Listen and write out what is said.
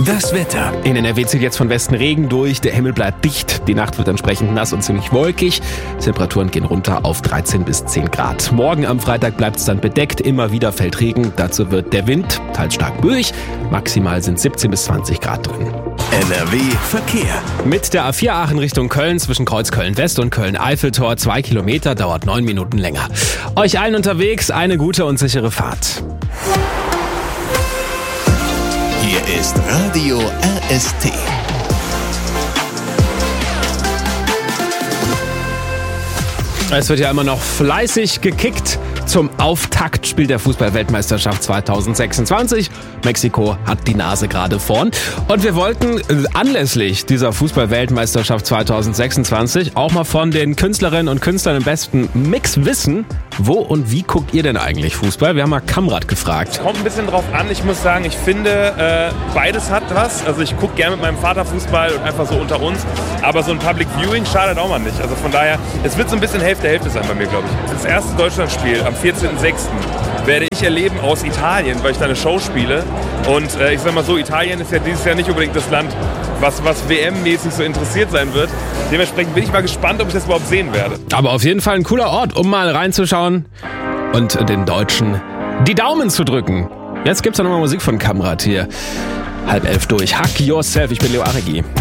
Das Wetter. In NRW zieht jetzt von Westen Regen durch, der Himmel bleibt dicht, die Nacht wird entsprechend nass und ziemlich wolkig. Temperaturen gehen runter auf 13 bis 10 Grad. Morgen am Freitag bleibt es dann bedeckt, immer wieder fällt Regen. Dazu wird der Wind teils stark böig, maximal sind 17 bis 20 Grad drin. NRW Verkehr. Mit der A4 Aachen Richtung Köln zwischen Kreuz Köln-West und Köln-Eiffeltor 2 Kilometer, dauert 9 Minuten länger. Euch allen unterwegs eine gute und sichere Fahrt. Hier ist Radio RST. Es wird ja immer noch fleißig gekickt zum Auftaktspiel der Fußball-Weltmeisterschaft 2026. Mexiko hat die Nase gerade vorn. Und wir wollten anlässlich dieser Fußball-Weltmeisterschaft 2026 auch mal von den Künstlerinnen und Künstlern im besten Mix wissen, wo und wie guckt ihr denn eigentlich Fußball? Wir haben mal Kamrat gefragt. Kommt ein bisschen drauf an. Ich muss sagen, ich finde, beides hat was. Also ich gucke gerne mit meinem Vater Fußball und einfach so unter uns. Aber so ein Public Viewing schadet auch mal nicht. Also von daher, es wird so ein bisschen Hälfte sein bei mir, glaube ich. Das erste Deutschlandspiel am 14.06. werde ich erleben aus Italien, weil ich da eine Show spiele. Und ich sag mal so, Italien ist ja dieses Jahr nicht unbedingt das Land, was WM-mäßig so interessiert sein wird. Dementsprechend bin ich mal gespannt, ob ich das überhaupt sehen werde. Aber auf jeden Fall ein cooler Ort, um mal reinzuschauen und den Deutschen die Daumen zu drücken. Jetzt gibt's noch mal Musik von Kamrat hier. 10:30 durch. Hack Yourself. Ich bin Leo Aregi.